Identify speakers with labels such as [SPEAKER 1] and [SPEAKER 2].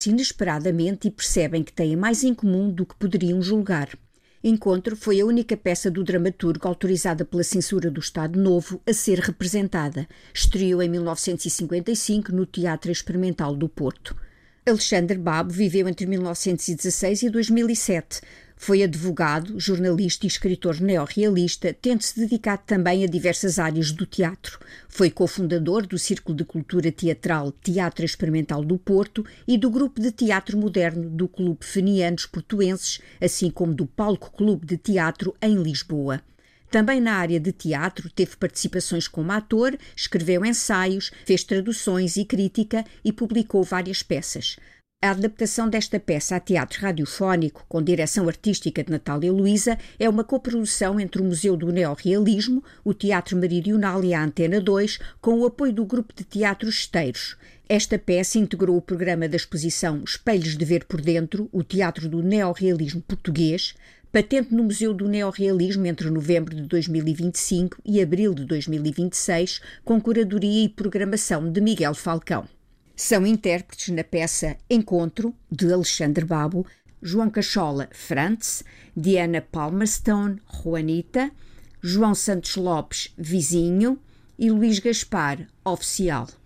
[SPEAKER 1] inesperadamente e percebem que têm mais em comum do que poderiam julgar. Encontro foi a única peça do dramaturgo autorizada pela censura do Estado Novo a ser representada. Estreou em 1955 no Teatro Experimental do Porto. Alexandre Babo viveu entre 1916 e 2007. Foi advogado, jornalista e escritor neorrealista, tendo-se dedicado também a diversas áreas do teatro. Foi cofundador do Círculo de Cultura Teatral Teatro Experimental do Porto e do Grupo de Teatro Moderno do Clube Fenianos Portuenses, assim como do Palco Clube de Teatro em Lisboa. Também na área de teatro teve participações como ator, escreveu ensaios, fez traduções e crítica e publicou várias peças. A adaptação desta peça a teatro radiofónico, com direção artística de Natália Luísa, é uma coprodução entre o Museu do Neorrealismo, o Teatro Meridional e a Antena 2, com o apoio do Grupo de Teatro Esteiros. Esta peça integrou o programa da exposição Espelhos de Ver por Dentro, o Teatro do Neorrealismo Português, patente no Museu do Neorrealismo entre novembro de 2025 e abril de 2026, com curadoria e programação de Miguel Falcão. São intérpretes na peça Encontro, de Alexandre Babo, João Cachola, Frantz, Diana Palmerstone, Juanita, João Santos Lopes, Vizinho e Luís Gaspar, Oficial.